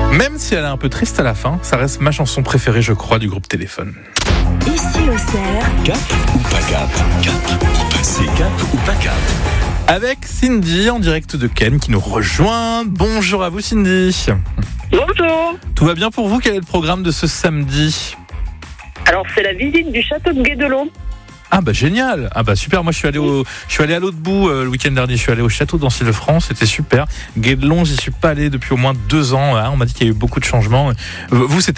Même si elle est un peu triste à la fin, ça reste ma chanson préférée, je crois, du groupe Téléphone. Ici au cerf. Cap ou pas cap? Cap ou passé? Cap ou pas cap? Avec Cindy en direct de Ken qui nous rejoint. Bonjour à vous Cindy. Bonjour. Tout va bien pour vous? Quel est le programme de ce samedi? Alors c'est la visite du château de Guédelon. Ah bah génial, ah bah super. Moi je suis allé à l'autre bout le week-end dernier. Je suis allé au château d'Ancy-le-Franc, c'était super. Guédelon, j'y suis pas allé depuis au moins 2 ans. On m'a dit qu'il y a eu beaucoup de changements. Vous, c'était